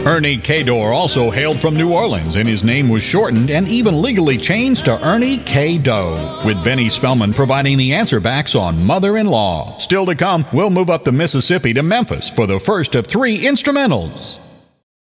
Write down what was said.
Ernie Cador also hailed from New Orleans, and his name was shortened and even legally changed to Ernie K. Doe, with Benny Spellman providing the answer backs on Mother-in-Law. Still to come, we'll move up the Mississippi to Memphis for the first of 3 instrumentals.